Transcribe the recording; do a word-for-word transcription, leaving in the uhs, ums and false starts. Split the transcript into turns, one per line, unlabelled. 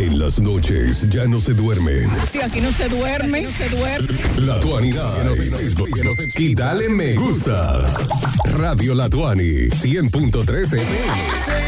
En las noches ya no se duermen.
Sí, aquí no se duerme, no se duerme.
La Tuanidad en Facebook y dale me gusta. Radio La Tuani, cien punto tres F M.